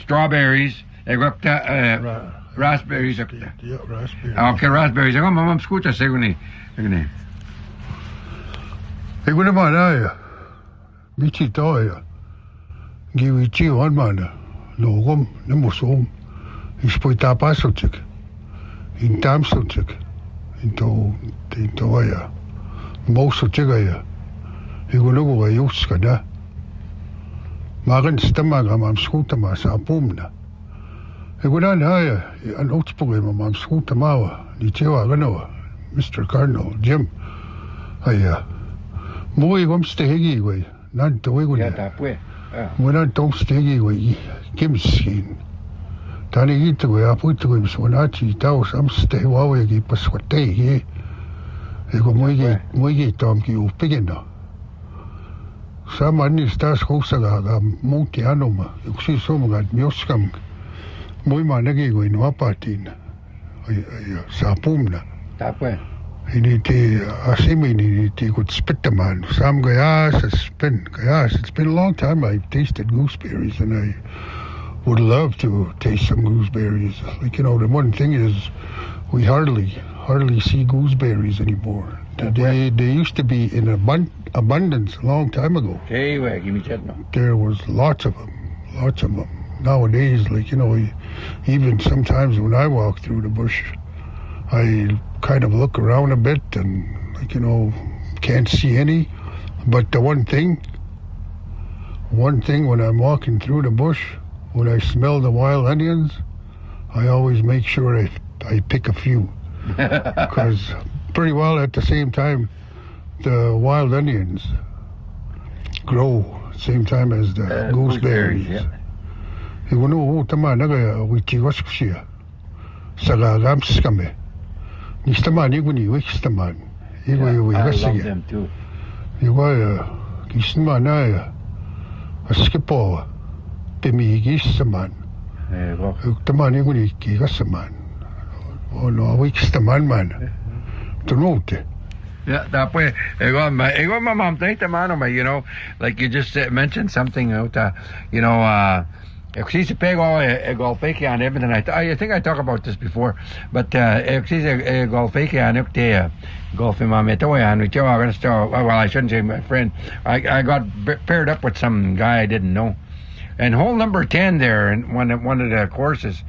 strawberries. Raspberries. Yeah, raspberries. Okay, raspberries. Ako, mamam skuta sa ni. Ego naman ay. Bichi to ay. Giwi chi on man. Logom na musom. Ispoi tapasotik. In tamsotik. Into ay. Mosotik ay. Ego lugo ay uska na. Magan stamag am skuta ma sa pumna. Ego na ay. An outspoken mam skuta mawa. Ni tewa gano. Mr. Cardinal Jim. Ay. Moi gomstegi güey. Nan to güey. Ya ta pues. When tomstegi güey. Kimskin. Tani gito güey. Apuito güey. Sonachi tao samste wawe gi paswate ye. Ego moi tom ki upigeno. Samani stas kosaga ga monti anoma. Uksi somaga mioskam. Moi managi güey no apatin. Ay sapumna. Ta pues. Initi asimi initi could spit the man. Sam gayas it's been a long time I've tasted gooseberries and I would love to taste some gooseberries. Like, the one thing is we hardly see gooseberries anymore. They used to be in abundance a long time ago. Okay, well, give me that now. There was lots of them. Nowadays, even sometimes when I walk through the bush, I kind of look around a bit and, can't see any. But the one thing when I'm walking through the bush, when I smell the wild onions, I always make sure I pick a few. Because pretty well at the same time, the wild onions grow same time as the gooseberries. Yeah. Nistaman iguni wistaman. I love them too. Gisman a skipo bimi gistaman. Uktaman iguni gigasaman. Oh no, wistaman man. Tunote. Yeah, that way. Ego mamam taita mano, like you just mentioned something out, Existe pego golfeke aan Edmonton. I think I talked about this before, but existe golfeke aan ook de golf in my metoe aan. Well, I shouldn't say my friend. I got paired up with some guy I didn't know, and hole number 10 there in one of the courses.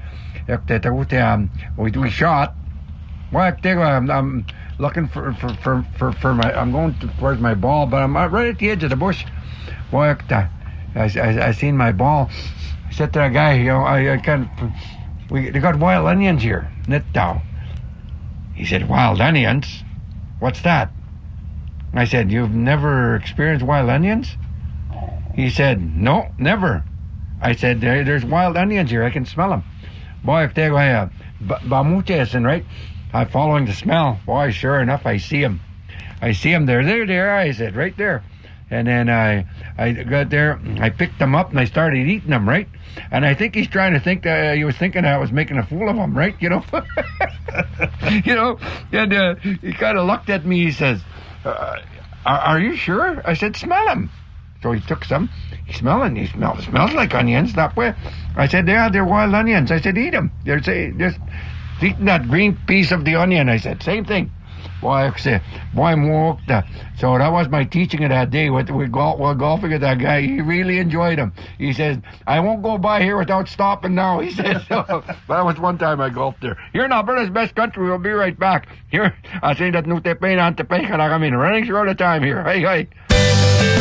We shot. Well, I'm looking for my. I'm going towards my ball, but I'm right at the edge of the bush. Boy, I seen my ball. I said to that guy, they got wild onions here, Nittau. He said, wild onions? What's that? I said, you've never experienced wild onions? He said, no, never. I said, there's wild onions here, I can smell them. Boy, if they go, Bamutesin, right? I'm following the smell. Boy, sure enough, I see them. There they are, I said, right there. And then I got there, I picked them up and I started eating them, right? And I think he's trying to think that he was thinking I was making a fool of him, right? And he kind of looked at me, he says, are you sure? I said, smell them. So he took some, he smells like onions that way. I said, yeah, they're wild onions. I said, eat them. They're just eating that green piece of the onion. I said, same thing. Boy, more. So that was my teaching of that day. We're golfing with that guy. He really enjoyed him. He says, I won't go by here without stopping now. He says, so, that was one time I golfed there. Here in Alberta's best country. We'll be right back. Here, I say that no te pena ante peja na kami. Running short of time here. Hey.